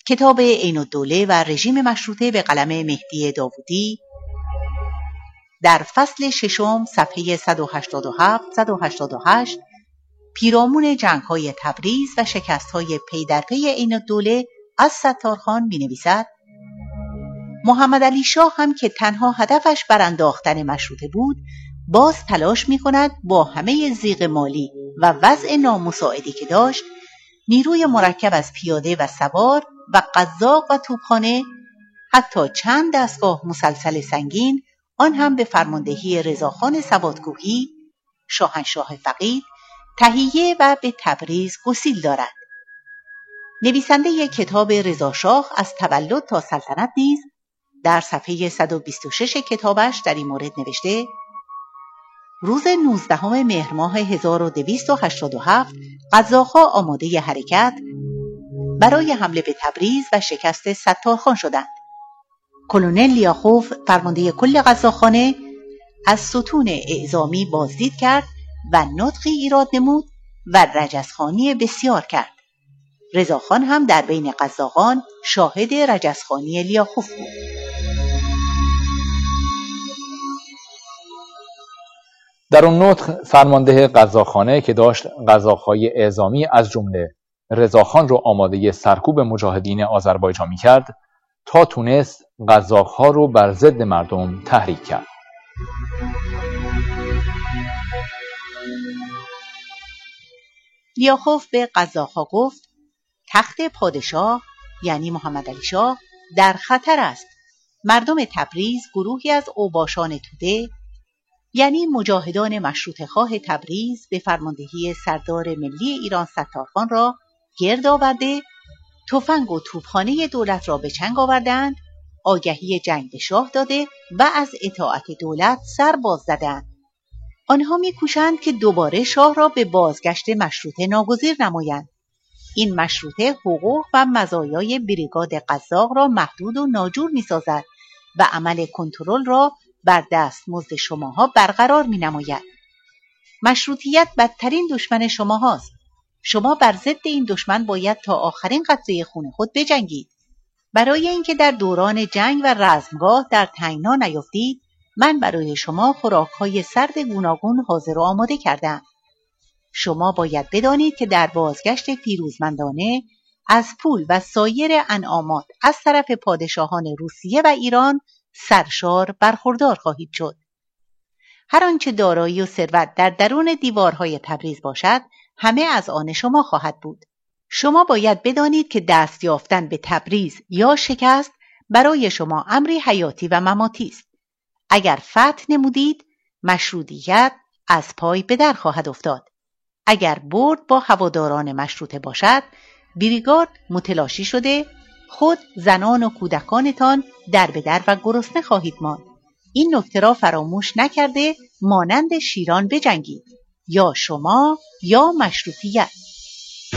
کتاب عین الدوله و رژیم مشروطه به قلم مهدی داوودی، در فصل 6 صفحه 187-188 پیرامون جنگ‌های تبریز و شکست‌های پی در پی عین الدوله از ستارخان می‌نویسد: محمد علی شاه هم که تنها هدفش برانداختن مشروطه بود، باز تلاش می‌کند با همه زیغ مالی و وضع نامساعدی که داشت، نیروی مرکب از پیاده و سوار و قزاق و توپخانه، حتی چند دستگاه مسلسل سنگین، آن هم به فرماندهی رضاخان سوادکوهی، شاهنشاه فقید، تهیه و به تبریز گسیل دارد. نویسنده کتاب رضا شاه از تولد تا سلطنت نیز در صفحه 126 کتابش در این مورد نوشته: روز 19 مهر ماه 1287 قزاق‌ها آماده حرکت برای حمله به تبریز و شکست ستارخان شدند. کلونل لیاخوف فرمانده کل قزاقخانه از ستون اعزامی بازدید کرد و نطقی ایراد نمود و رجزخوانی بسیار کرد. رضاخان هم در بین قزاقان شاهد رجزخوانی لیاخوف بود. در اون نطق فرمانده قزاقخانه که داشت قزاق‌های اعزامی از جمله رضاخان رو آماده سرکوب مجاهدین آذربایجان می‌کرد، تا تونست قزاق‌ها رو بر ضد مردم تحریک کرد. لیاخوف به قزاق‌ها گفت: تخت پادشاه یعنی محمد علی شاه در خطر است. مردم تبریز گروهی از اوباشان توده یعنی مجاهدان مشروطه خواه تبریز به فرماندهی سردار ملی ایران ستارخان را گرد آورده، تفنگ و توپخانه دولت را به چنگ آوردند، آگهی جنگ به شاه داده و از اطاعت دولت سر باز زدند. آنها می‌کوشند که دوباره شاه را به بازگشت مشروطه ناگزیر نمایند. این مشروطه حقوق و مزایای بریگاد قزاق را محدود و ناجور می‌سازد و عمل کنترل را بر دستمزد شماها برقرار می‌نماید. مشروطیت بدترین دشمن شماهاست. شما بر ضد این دشمن باید تا آخرین قطره خون خود بجنگید. برای اینکه در دوران جنگ و رزمگاه در تنگنا نیفتید، من برای شما خوراک‌های سرد گوناگون حاضر و آماده کردم. شما باید بدانید که در بازگشت پیروزمندانه از پول و سایر انعامات از طرف پادشاهان روسیه و ایران سرشار برخوردار خواهید شد. هر آنچه دارایی و ثروت در درون دیوارهای تبریز باشد، همه از آن شما خواهد بود. شما باید بدانید که دست یافتن به تبریز یا شکست برای شما امری حیاتی و مماتی است. اگر فتح نمودید، مشروطیت از پای به در خواهد افتاد. اگر برد با هواداران مشروطه باشد، بریگاد متلاشی شده، خود زنان و کودکانتان در به در و گرسنه خواهید ماند. این نکته را فراموش نکرده مانند شیران بجنگید، یا شما یا مشروطیت.